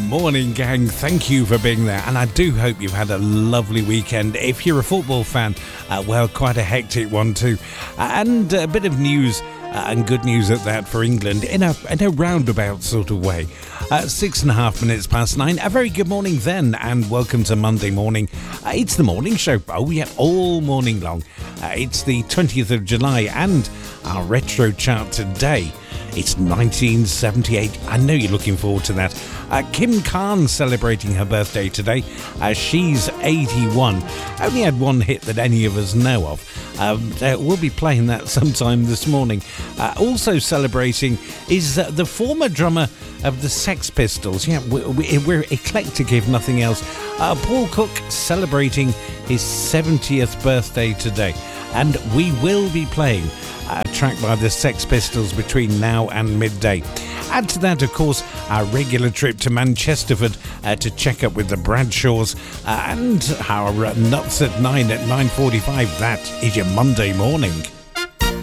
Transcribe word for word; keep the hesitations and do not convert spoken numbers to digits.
Morning, gang. Thank you for being there. And I do hope you've had a lovely weekend. If you're a football fan, uh, well, quite a hectic one too. Uh, and a bit of news, uh, and good news at that for England in a, in a roundabout sort of way. Uh, six and a half minutes past nine. A very good morning then, and welcome to Monday morning. Uh, it's the morning show. Oh, yeah, all morning long. Uh, it's the twentieth of July, and our retro chart today. It's nineteen seventy-eight. I know you're looking forward to that. Uh, Kim Khan celebrating her birthday today. Uh, she's eighty-one. Only had one hit that any of us know of. Um, uh, we'll be playing that sometime this morning. Uh, also celebrating is uh, the former drummer of the Sex Pistols. Yeah, we, we're eclectic if nothing else. Uh, Paul Cook celebrating his seventieth birthday today. And we will be playing a track by the Sex Pistols between now and midday. Add to that, of course, our regular trip to Manchesterford uh, to check up with the Bradshaws, uh, and our uh, Nuts at nine at nine forty-five. That is your Monday morning.